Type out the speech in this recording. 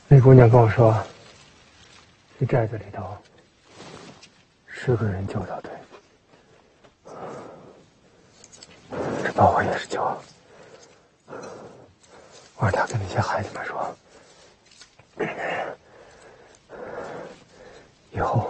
那姑娘跟我说，这寨子里头10个人救到队，这把我也是救了。我让他跟那些孩子们说，以后